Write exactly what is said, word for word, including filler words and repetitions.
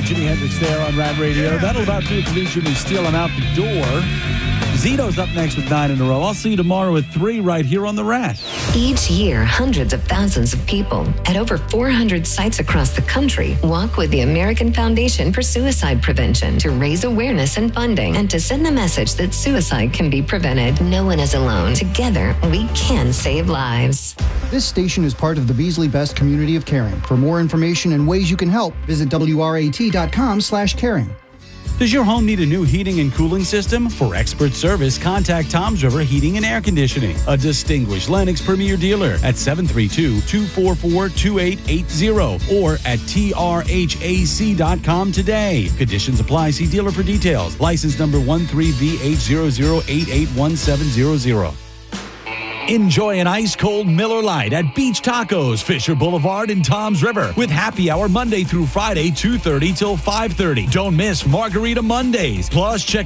Jimi Hendrix there on Rad Radio. Yeah. That'll about do it for me, Jimmy Steele. I'm out the door. Zito's up next with nine in a row. I'll see you tomorrow with three right here on the Rat. Each year, hundreds of thousands of people at over four hundred sites across the country walk with the American Foundation for Suicide Prevention to raise awareness and funding and to send the message that suicide can be prevented. No one is alone. Together, we can save lives. This station is part of the Beasley Best community of caring. For more information and ways you can help, visit W R A T dot com slash caring. Does your home need a new heating and cooling system? For expert service, contact Tom's River Heating and Air Conditioning, a distinguished Lennox Premier dealer at seven three two, two four four, two eight eight zero or at T R H A C dot com today. Conditions apply. See dealer for details. License number one three V H zero zero eight eight one seven zero zero. Enjoy an ice-cold Miller Lite at Beach Tacos, Fisher Boulevard in Toms River with happy hour Monday through Friday, two thirty till five thirty. Don't miss Margarita Mondays. Plus, check